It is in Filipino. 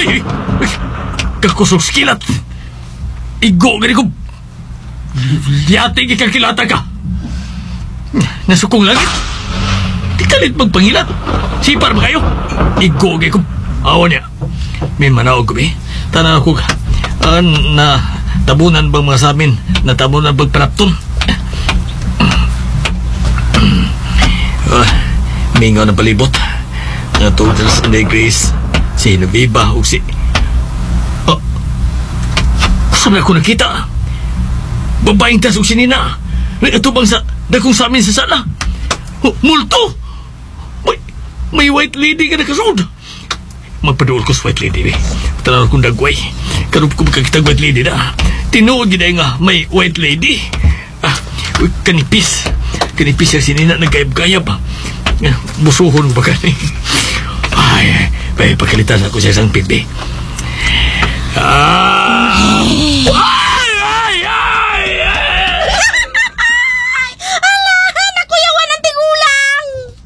Uy! Kakusog skilat! Igo gani ko! Yate kikakilata ka! Nasukong langit! Di kalit magpangilat! Sipar ba kayo? Igo gani ko! Awa niya! May manaog ko Tanan ako na tabunan bang mga samin na tabunan bang panapton? Mingaw na palibot. Nga total sa Grace. Si Nabiba o si... Saan ako nakita? Babaeng tasok si Nina. Ito bang sa dakong sa amin sa sala? Multo! May white lady ka nakasod. Magpaduol ko sa white lady. Tanaw kong dagway. Karup ko makakita white lady na. Tinuod gina nga may white lady. Kanipis. Kanipis siya si Nina nagkayab-kayab. Busuhon ba ka ni? Ay, pagkalitan ako sa isang pitbi.